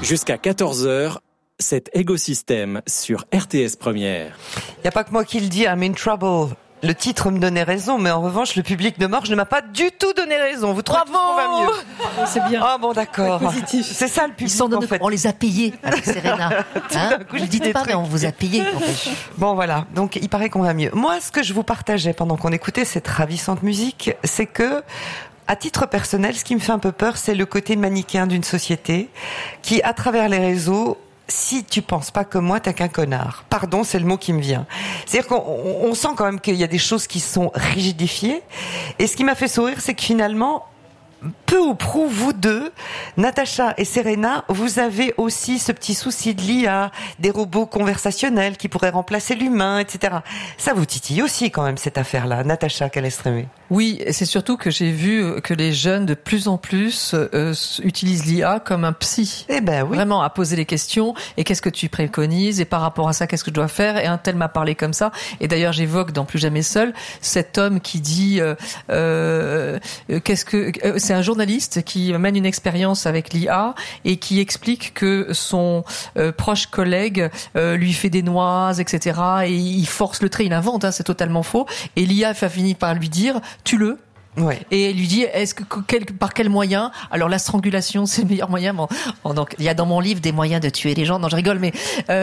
Jusqu'à 14h, c'est Égosystème sur RTS Première. Il n'y a pas que moi qui le dis, I'm in trouble. Le titre me donnait raison, mais en revanche, le public de Morges ne m'a pas du tout donné raison. Vous trouvez qu'on va mieux? C'est bien. Ah bon, d'accord. Positif. C'est ça le public. Ils s'en donnent, en fait. On les a payés avec Serena. Hein, coup, ne je dites dis pas, des mais on trucs. vous a payé. En fait. Bon, voilà. Donc, il paraît qu'on va mieux. Moi, ce que je vous partageais pendant qu'on écoutait cette ravissante musique, c'est que, à titre personnel, ce qui me fait un peu peur, c'est le côté manichéen d'une société qui, à travers les réseaux, si tu penses pas comme moi, t'as qu'un connard. Pardon, c'est le mot qui me vient. C'est-à-dire qu'on sent quand même qu'il y a des choses qui sont rigidifiées. Et ce qui m'a fait sourire, c'est que finalement, peu ou prou, vous deux, Natacha et Serena, vous avez aussi ce petit souci de l'IA, des robots conversationnels qui pourraient remplacer l'humain, etc. Ça vous titille aussi quand même, cette affaire-là. Natacha Calestrémé. Oui, c'est surtout que j'ai vu que les jeunes de plus en plus utilisent l'IA comme un psy. Eh ben oui. Vraiment à poser les questions et qu'est-ce que tu préconises et par rapport à ça qu'est-ce que je dois faire et un tel m'a parlé comme ça et d'ailleurs j'évoque dans Plus jamais seul cet homme qui dit c'est un journaliste qui mène une expérience avec l'IA et qui explique que son proche collègue lui fait des noises, etc. et il force le trait, il invente, c'est totalement faux et l'IA finit par lui dire tue-le. Ouais. Et elle lui dit par quel moyen? Alors la strangulation c'est le meilleur moyen. Bon, donc il y a dans mon livre des moyens de tuer les gens. Non, je rigole, mais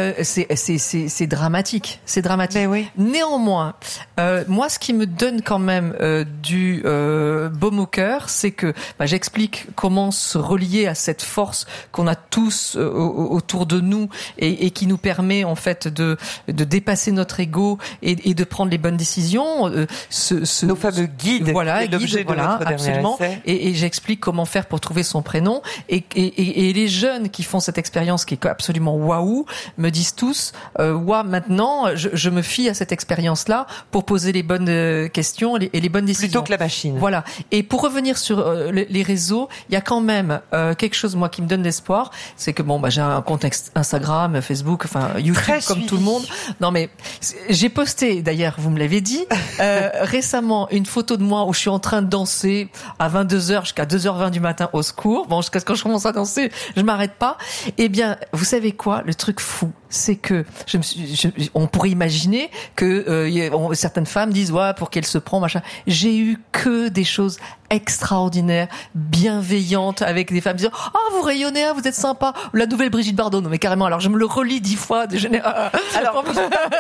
c'est dramatique. C'est dramatique. Mais oui. Néanmoins, moi ce qui me donne quand même du baume au cœur, c'est que j'explique comment se relier à cette force qu'on a tous autour de nous et qui nous permet en fait de dépasser notre ego et de prendre les bonnes décisions. Nos fameux guides. Voilà. Voilà, absolument. Et j'explique comment faire pour trouver son prénom. Et les jeunes qui font cette expérience qui est absolument waouh me disent tous, maintenant, je me fie à cette expérience-là pour poser les bonnes questions et les bonnes décisions. Plutôt que la machine. Voilà. Et pour revenir sur les réseaux, il y a quand même quelque chose moi qui me donne l'espoir, c'est que j'ai un compte Instagram, Facebook, YouTube très comme suivi. tout le monde. Non mais j'ai posté d'ailleurs, vous me l'avez dit, récemment une photo de moi où je suis en train de danser à 22h jusqu'à 2h20 du matin au secours. Bon, jusqu'à ce que je commence à danser, je m'arrête pas. Eh bien, vous savez quoi? Le truc fou, c'est que on pourrait imaginer que certaines femmes disent pour qu'elle se prend machin. J'ai eu que des choses extraordinaires, bienveillantes avec des femmes disant vous rayonnez, vous êtes sympa. La nouvelle Brigitte Bardot, non mais carrément. Alors je me le relis 10 fois. Alors, on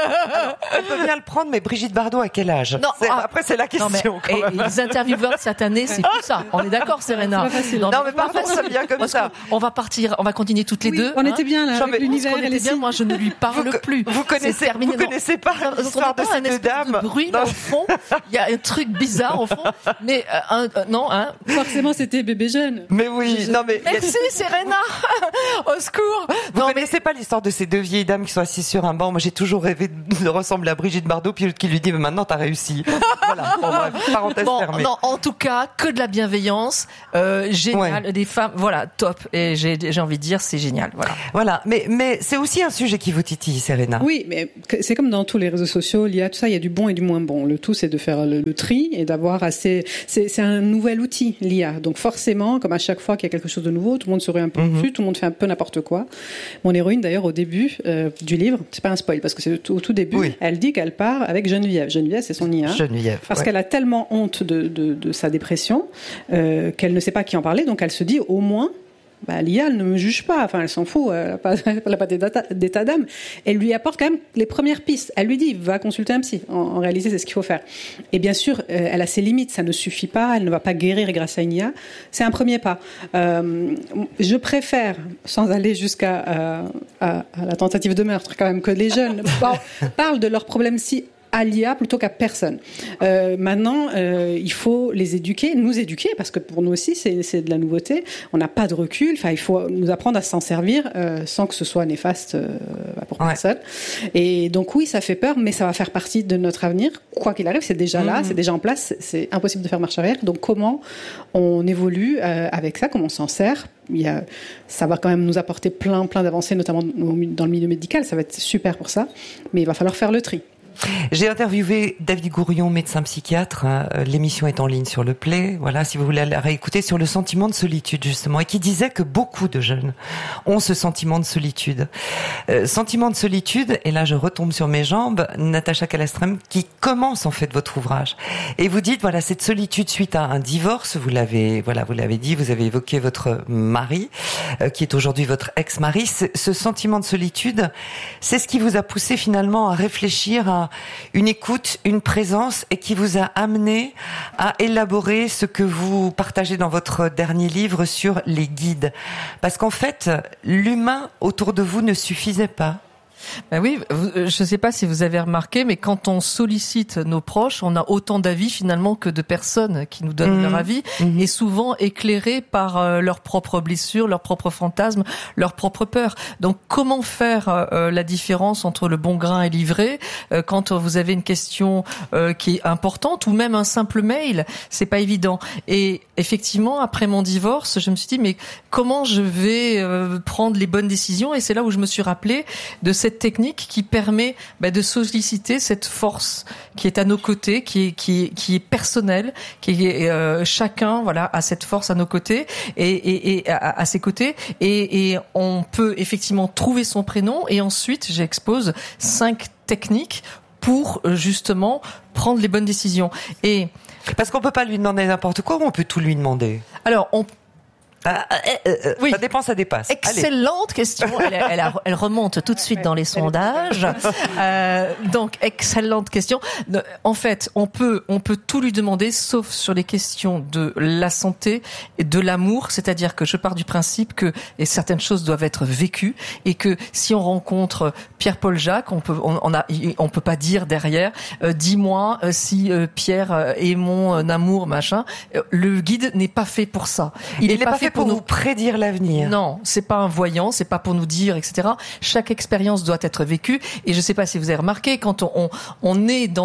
peut bien le prendre, mais Brigitte Bardot à quel âge? Non, après c'est la question. Les intervieweurs de cette année, c'est tout ça. On est d'accord, Serena? Non, mais pardon, ça vient comme ça. On va partir, on va continuer toutes les deux. On était bien là, avec l'univers et les signes. Moi, je ne lui parle plus. Vous connaissez pas l'histoire de ces deux dames? De bruit au fond. Il y a un truc bizarre au fond. Mais Forcément, c'était bébé jeune. Mais oui, non mais. Merci Serena. Au secours. Vous connaissez pas l'histoire de ces deux vieilles dames qui sont assises sur un banc? Moi, j'ai toujours rêvé de ressembler à Brigitte Bardot, puis qui lui dit mais maintenant t'as réussi. Voilà. Bon, bref, parenthèse fermée. Non, en tout cas, que de la bienveillance, génial, des femmes, voilà, top. Et j'ai envie de dire, c'est génial, voilà. Voilà, mais c'est aussi un sujet qui vous titille, Serena. Oui, mais c'est comme dans tous les réseaux sociaux, il y a tout ça, il y a du bon et du moins bon. Le tout, c'est de faire le tri et d'avoir assez. C'est un nouvel outil, l'IA. Donc forcément, comme à chaque fois qu'il y a quelque chose de nouveau, tout le monde se rue un peu dessus, tout le monde fait un peu n'importe quoi. Mon héroïne, d'ailleurs, au début du livre, c'est pas un spoil parce que c'est au tout début, elle dit qu'elle part avec Geneviève. Geneviève, c'est son IA. Geneviève. Parce qu'elle a tellement honte de sa dépression qu'elle ne sait pas à qui en parler, donc elle se dit au moins l'IA, elle ne me juge pas, elle s'en fout, elle n'a pas d'état d'âme. Elle lui apporte quand même les premières pistes. Elle lui dit, va consulter un psy. En réalité, c'est ce qu'il faut faire. Et bien sûr, elle a ses limites, ça ne suffit pas, elle ne va pas guérir grâce à une IA. C'est un premier pas. Je préfère, sans aller jusqu'à à la tentative de meurtre quand même, que les jeunes parlent de leurs problèmes à l'IA plutôt qu'à personne. Maintenant, il faut les éduquer, nous éduquer, parce que pour nous aussi, c'est de la nouveauté. On n'a pas de recul. Il faut nous apprendre à s'en servir sans que ce soit néfaste pour personne. Et donc oui, ça fait peur, mais ça va faire partie de notre avenir. Quoi qu'il arrive, c'est déjà là, c'est déjà en place. C'est impossible de faire marche arrière. Donc comment on évolue avec ça, comment on s'en sert? Ça va quand même nous apporter plein d'avancées, notamment dans le milieu médical. Ça va être super pour ça, mais il va falloir faire le tri. J'ai interviewé David Gourion, médecin psychiatre. L'émission est en ligne sur le Play. Voilà, si vous voulez la réécouter, sur le sentiment de solitude justement, et qui disait que beaucoup de jeunes ont ce sentiment de solitude. Sentiment de solitude, et là je retombe sur mes jambes, Natacha Kallström, qui commence en fait votre ouvrage. Et vous dites, voilà, cette solitude suite à un divorce, vous l'avez dit, vous avez évoqué votre mari, qui est aujourd'hui votre ex-mari. Ce sentiment de solitude, c'est ce qui vous a poussé finalement à réfléchir à une écoute, une présence, et qui vous a amené à élaborer ce que vous partagez dans votre dernier livre sur les guides. Parce qu'en fait, l'humain autour de vous ne suffisait pas. Ben oui, je ne sais pas si vous avez remarqué, mais quand on sollicite nos proches, on a autant d'avis finalement que de personnes qui nous donnent leur avis, et souvent éclairés par leurs propres blessures, leurs propres fantasmes, leurs propres peurs. Donc comment faire la différence entre le bon grain et l'ivraie quand vous avez une question qui est importante, ou même un simple mail, c'est pas évident. Et effectivement, après mon divorce, je me suis dit, mais comment je vais prendre les bonnes décisions? Et c'est là où je me suis rappelé de cette technique qui permet de solliciter cette force qui est à nos côtés, qui est personnelle, qui est chacun a cette force à nos côtés et à ses côtés, et on peut effectivement trouver son prénom, et ensuite j'expose 5 techniques pour justement prendre les bonnes décisions. Et parce qu'on peut pas lui demander n'importe quoi, ou on peut tout lui demander? Alors oui. Ça dépasse. Excellente question. Elle remonte tout de suite dans les sondages. Donc, excellente question. En fait, on peut tout lui demander, sauf sur les questions de la santé et de l'amour. C'est-à-dire que je pars du principe que certaines choses doivent être vécues, et que si on rencontre Pierre-Paul Jacques, on peut pas dire derrière, dis-moi si Pierre est mon amour, machin. Le guide n'est pas fait pour ça. Il est pas fait pour nous prédire l'avenir. Non, c'est pas un voyant, c'est pas pour nous dire, etc. Chaque expérience doit être vécue. Et je sais pas si vous avez remarqué, quand on est dans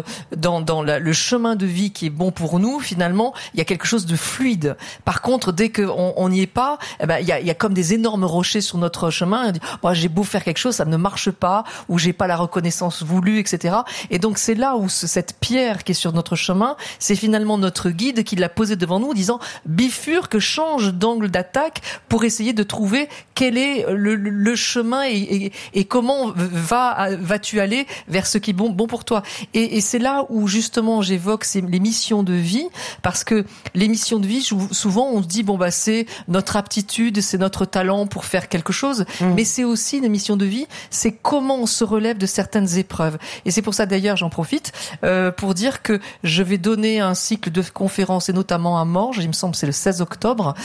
le chemin de vie qui est bon pour nous, finalement, il y a quelque chose de fluide. Par contre, dès qu'on n'y est pas, il y a comme des énormes rochers sur notre chemin. Moi, j'ai beau faire quelque chose, ça ne marche pas, ou j'ai pas la reconnaissance voulue, etc. Et donc, c'est là où cette pierre qui est sur notre chemin, c'est finalement notre guide qui l'a posée devant nous, disant, bifurque, change d'angle d'attaque pour essayer de trouver quel est le chemin et comment vas-tu aller vers ce qui est bon pour toi. Et c'est là où justement j'évoque les missions de vie, parce que les missions de vie, souvent on se dit c'est notre aptitude, c'est notre talent pour faire quelque chose, mais c'est aussi une mission de vie, c'est comment on se relève de certaines épreuves. Et c'est pour ça d'ailleurs, j'en profite pour dire que je vais donner un cycle de conférences, et notamment à Morges, il me semble que c'est le 16 octobre,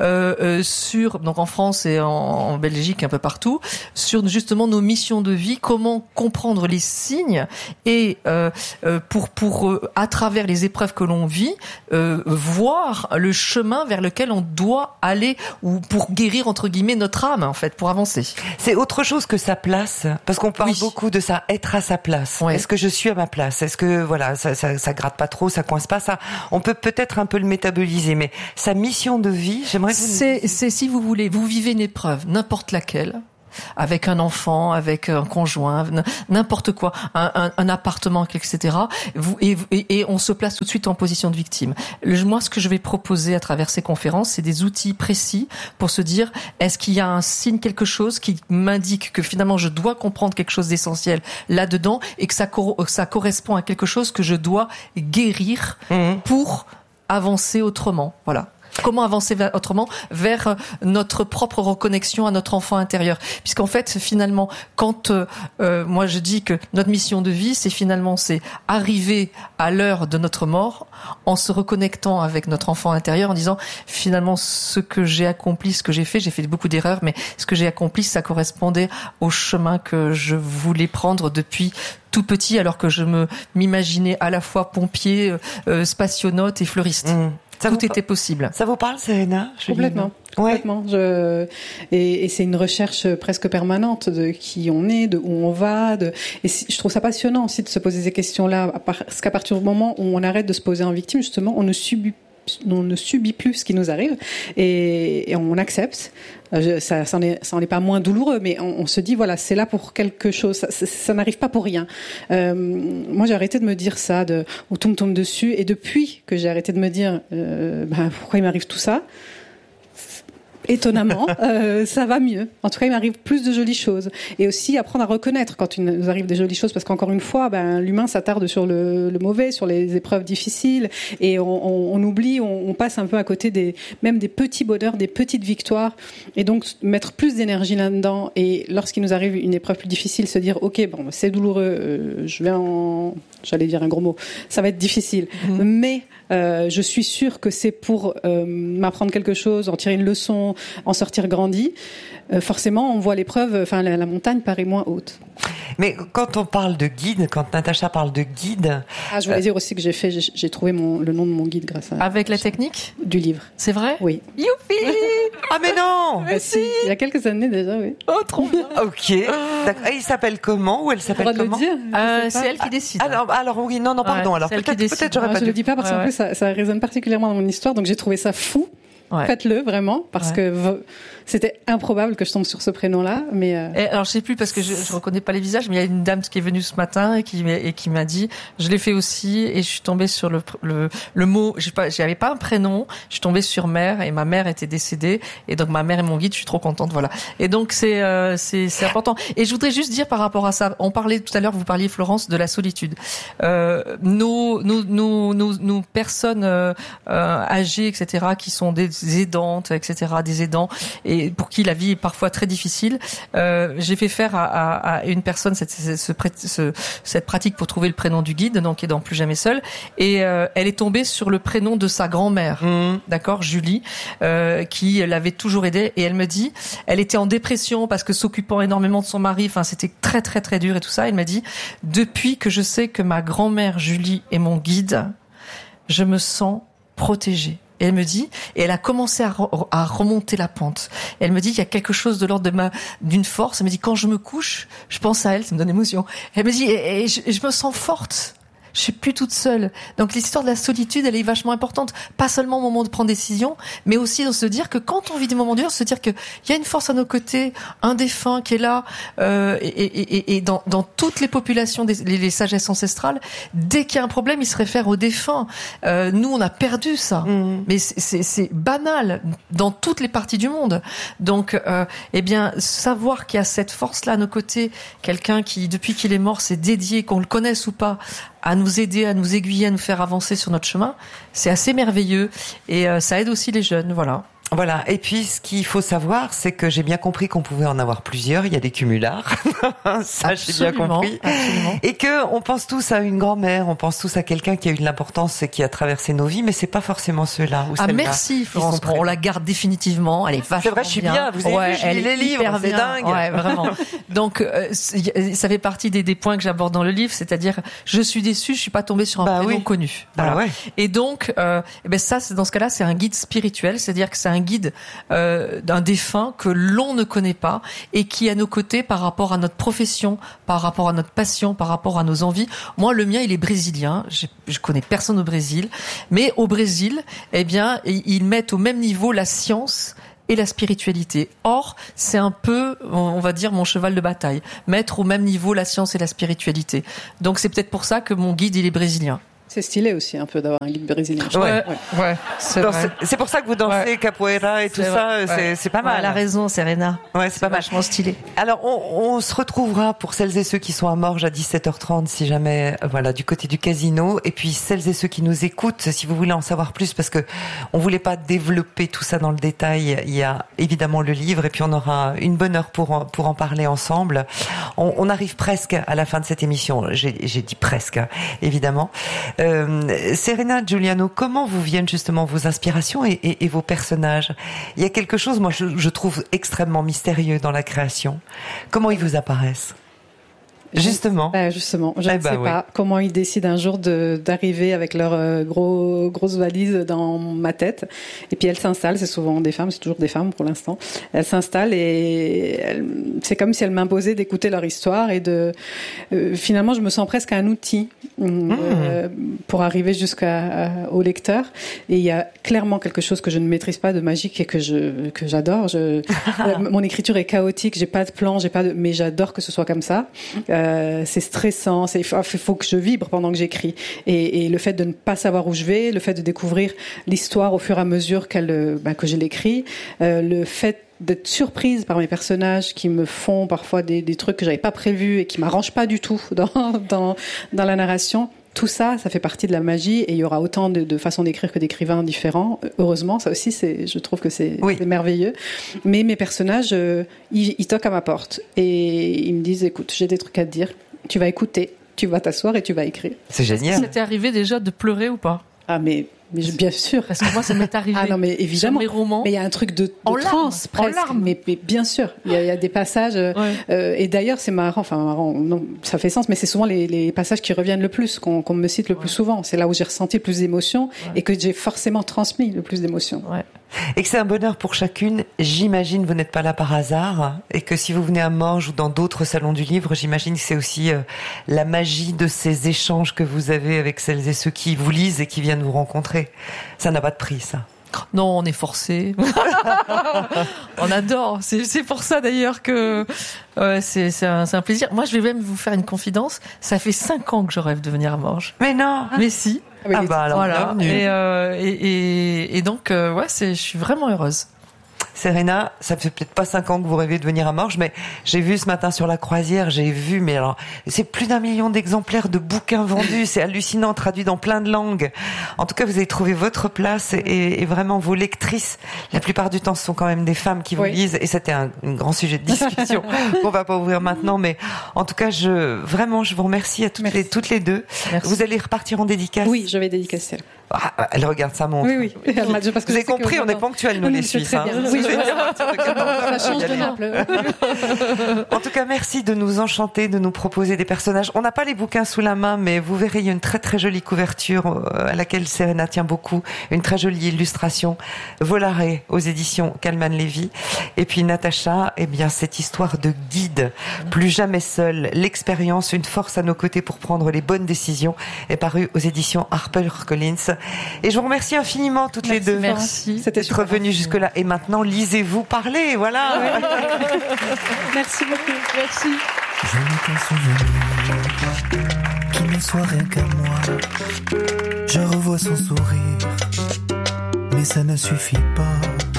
donc en France et en Belgique, un peu partout, sur justement nos missions de vie, comment comprendre les signes, et pour à travers les épreuves que l'on vit, voir le chemin vers lequel on doit aller, ou pour guérir entre guillemets notre âme, en fait, pour avancer. C'est autre chose que sa place, parce qu'on parle beaucoup de ça, être à sa place. Ouais. Est-ce que je suis à ma place? Est-ce que ça gratte pas trop, ça coince pas? Ça, on peut peut-être un peu le métaboliser, mais sa mission de vie, j'aimerais que c'est si vous voulez, vous vivez une épreuve, n'importe laquelle, avec un enfant, avec un conjoint, n'importe quoi, un appartement, etc. Et on se place tout de suite en position de victime. Moi, ce que je vais proposer à travers ces conférences, c'est des outils précis pour se dire, est-ce qu'il y a un signe, quelque chose qui m'indique que finalement je dois comprendre quelque chose d'essentiel là-dedans, et que ça correspond à quelque chose que je dois guérir pour avancer autrement. Voilà. Comment avancer autrement vers notre propre reconnexion à notre enfant intérieur, puisqu'en fait finalement quand moi je dis que notre mission de vie c'est arriver à l'heure de notre mort en se reconnectant avec notre enfant intérieur, en disant finalement ce que j'ai accompli, ce que j'ai fait beaucoup d'erreurs, mais ce que j'ai accompli, ça correspondait au chemin que je voulais prendre depuis tout petit, alors que je m'imaginais à la fois pompier, spationaute et fleuriste. Tout était possible. Ça vous parle, Serena? Complètement. Complètement. Et c'est une recherche presque permanente de qui on est, de où on va. Et je trouve ça passionnant aussi de se poser ces questions-là, parce qu'à partir du moment où on arrête de se poser en victime, justement, on ne subit ne subit plus ce qui nous arrive et on accepte. Ça en est pas moins douloureux, mais on se dit voilà, c'est là pour quelque chose. Ça n'arrive pas pour rien. Moi, j'ai arrêté de me dire ça, où tout me tombe dessus, et depuis que j'ai arrêté de me dire pourquoi il m'arrive tout ça. Étonnamment, ça va mieux. En tout cas, il m'arrive plus de jolies choses. Et aussi apprendre à reconnaître quand il nous arrive des jolies choses, parce qu'encore une fois, l'humain s'attarde sur le mauvais, sur les épreuves difficiles, et on oublie, on passe un peu à côté même des petits bonheurs, des petites victoires, et donc mettre plus d'énergie là-dedans. Et lorsqu'il nous arrive une épreuve plus difficile, se dire ok, bon, c'est douloureux, j'allais dire un gros mot, ça va être difficile, mais je suis sûre que c'est pour m'apprendre quelque chose, en tirer une leçon, en sortir grandi. Forcément, on voit l'épreuve, la montagne paraît moins haute. Mais quand on parle de guide, quand Natacha parle de guide... je voulais dire aussi que j'ai trouvé le nom de mon guide grâce à... Avec la technique du livre. C'est vrai? Oui. Youpi! Ah mais non! Si, il y a quelques années déjà, oui. Oh, trop bien! Ok. D'accord. Et il s'appelle comment, ou elle s'appelle comment? De le dire, c'est elle qui décide. Alors oui, non, pardon. Ouais, alors peut-être j'aurais pas je le dis pas parce qu'en plus ça résonne particulièrement dans mon histoire, donc j'ai trouvé ça fou. Ouais. Faites-le vraiment, parce que c'était improbable que je tombe sur ce prénom-là. Mais alors je sais plus parce que je reconnais pas les visages, mais il y a une dame qui est venue ce matin et qui m'a dit, je l'ai fait aussi, et je suis tombée sur le mot. J'avais pas un prénom, je suis tombée sur mère, et ma mère était décédée, et donc ma mère est mon guide. Je suis trop contente, voilà. Et donc c'est important. Et je voudrais juste dire par rapport à ça, on parlait tout à l'heure, vous parliez Florence de la solitude. Nos personnes âgées, etc., qui sont des aidantes, etc., des aidants, et pour qui la vie est parfois très difficile. J'ai fait faire à une personne cette pratique pour trouver le prénom du guide, donc qui est dans Plus jamais seul, et elle est tombée sur le prénom de sa grand-mère, d'accord, Julie, qui l'avait toujours aidée, et elle me dit, elle était en dépression parce que s'occupant énormément de son mari, c'était très très très dur et tout ça. Elle m'a dit, depuis que je sais que ma grand-mère Julie est mon guide, je me sens protégée. Et elle me dit, et elle a commencé à remonter la pente. Et elle me dit, il y a quelque chose de l'ordre d'une force. Elle me dit, quand je me couche, je pense à elle, ça me donne émotion. Elle me dit, et je me sens forte. Je suis plus toute seule. Donc l'histoire de la solitude, elle est vachement importante. Pas seulement au moment de prendre décision, mais aussi de se dire que quand on vit des moments durs, se dire qu'il y a une force à nos côtés, un défunt qui est là, et dans toutes les populations, les sagesses ancestrales, dès qu'il y a un problème, ils se réfèrent aux défunts. Nous, on a perdu ça. Mais c'est banal dans toutes les parties du monde. Donc, savoir qu'il y a cette force-là à nos côtés, quelqu'un qui, depuis qu'il est mort, s'est dédié, qu'on le connaisse ou pas, à nous aider, à nous aiguiller, à nous faire avancer sur notre chemin, c'est assez merveilleux, et ça aide aussi les jeunes, voilà. Voilà. Et puis, ce qu'il faut savoir, c'est que j'ai bien compris qu'on pouvait en avoir plusieurs. Il y a des cumulards. Ça, j'ai bien compris. Absolument. Et que on pense tous à une grand-mère, on pense tous à quelqu'un qui a eu de l'importance et qui a traversé nos vies, mais c'est pas forcément ceux-là. Ah, merci, Florence. On la garde définitivement. Elle est vachement bien. C'est vrai, je suis bien. Vous avez vu, je lis les livres. C'est dingue. Ouais, vraiment. Donc, ça fait partie des points que j'aborde dans le livre, c'est-à-dire, je suis déçue, je suis pas tombée sur un prénom connu. Voilà. Ouais. Et donc, ça, dans ce cas-là, c'est un guide spirituel, c'est-à-dire que c'est un guide d'un défunt que l'on ne connaît pas et qui est à nos côtés par rapport à notre profession, par rapport à notre passion, par rapport à nos envies. Moi, le mien, il est brésilien. Je connais personne au Brésil, mais au Brésil, ils mettent au même niveau la science et la spiritualité. Or, c'est un peu, on va dire, mon cheval de bataille. Mettre au même niveau la science et la spiritualité. Donc, c'est peut-être pour ça que mon guide, il est brésilien. C'est stylé aussi un peu d'avoir un guide brésilien. Ouais, c'est pour ça que vous dansez capoeira et tout ça. C'est pas mal. Elle a raison, Serena. Ouais, c'est pas mal. Vachement stylé. Alors, on se retrouvera pour celles et ceux qui sont à Morges à 17h30, si jamais, du côté du casino. Et puis, celles et ceux qui nous écoutent, si vous voulez en savoir plus, parce que on voulait pas développer tout ça dans le détail. Il y a évidemment le livre, et puis on aura une bonne heure pour en parler ensemble. On arrive presque à la fin de cette émission. J'ai dit presque, évidemment. Serena Giuliano, comment vous viennent justement vos inspirations et vos personnages? Il y a quelque chose, moi, je trouve extrêmement mystérieux dans la création. Comment ils vous apparaissent? Justement. Justement, je ne sais oui. pas comment ils décident un jour d'arriver avec leur grosse valise dans ma tête. Et puis elles s'installent, c'est souvent des femmes, c'est toujours des femmes pour l'instant. Elles s'installent et c'est comme si elles m'imposaient d'écouter leur histoire et finalement je me sens presque un outil pour arriver jusqu'au lecteur. Et il y a clairement quelque chose que je ne maîtrise pas de magique et que j'adore. Mon écriture est chaotique, j'ai pas de plan, mais j'adore que ce soit comme ça. C'est stressant, il faut que je vibre pendant que j'écris. Et le fait de ne pas savoir où je vais, le fait de découvrir l'histoire au fur et à mesure que je l'écris, le fait d'être surprise par mes personnages qui me font parfois des trucs que j'avais pas prévus et qui m'arrangent pas du tout dans la narration. Tout ça, ça fait partie de la magie et il y aura autant de façons d'écrire que d'écrivains différents. Heureusement, ça aussi, je trouve que c'est merveilleux. Mais mes personnages, ils toquent à ma porte et ils me disent, écoute, j'ai des trucs à te dire, tu vas écouter, tu vas t'asseoir et tu vas écrire. C'est génial. Ça t'est arrivé déjà de pleurer ou pas? Ah mais bien sûr. Parce que moi, ça m'est arrivé. Ah non, mais évidemment. Sur mes romans. Mais il y a un truc de transe presque. Mais bien sûr. Il y a des passages. Et d'ailleurs, c'est marrant. Enfin, marrant. Non, ça fait sens. Mais c'est souvent les passages qui reviennent le plus, qu'on me cite le plus souvent. C'est là où j'ai ressenti le plus d'émotions et que j'ai forcément transmis le plus d'émotions. Ouais. Et que c'est un bonheur pour chacune. J'imagine, vous n'êtes pas là par hasard. Et que si vous venez à Morges ou dans d'autres salons du livre, j'imagine que c'est aussi la magie de ces échanges que vous avez avec celles et ceux qui vous lisent et qui viennent vous rencontrer. Ça n'a pas de prix, ça. Non, on est forcés. On adore. C'est pour ça d'ailleurs que c'est un plaisir. Moi, je vais même vous faire une confidence. Ça fait 5 ans que je rêve de venir à Morges. Mais non. Mais si. Ah bah alors, voilà. bienvenue. Et donc, je suis vraiment heureuse. Serena, ça fait peut-être pas 5 ans que vous rêvez de venir à Morges, mais j'ai vu ce matin sur la croisière, mais alors, c'est plus d'1 million d'exemplaires de bouquins vendus, c'est hallucinant, traduit dans plein de langues. En tout cas, vous avez trouvé votre place et vraiment vos lectrices, la plupart du temps, ce sont quand même des femmes qui vous lisent, et c'était un grand sujet de discussion qu'on va pas ouvrir maintenant, mais en tout cas, je vous remercie à toutes les deux. Merci. Vous allez repartir en dédicace? Oui, je vais dédicacer. Ah, elle regarde sa montre. Oui. Parce que vous avez compris, on est ponctuels, nous, les Suisses. Hein. Oui, ça change de Naples. En tout cas, merci de nous enchanter, de nous proposer des personnages. On n'a pas les bouquins sous la main, mais vous verrez, il y a une très très jolie couverture à laquelle Serena tient beaucoup. Une très jolie illustration. Volare aux éditions Calman Lévy. Et puis Natacha, cette histoire de guide. Plus jamais seule. L'expérience, une force à nos côtés pour prendre les bonnes décisions, est parue aux éditions HarperCollins. Et je vous remercie infiniment toutes les deux. Merci. C'était revenu jusque-là. Et maintenant, lisez-vous, parlez, voilà. Merci beaucoup. Merci. Je n'ai qu'un souvenir qui ne soit rien qu'à moi. Je revois son sourire, mais ça ne suffit pas.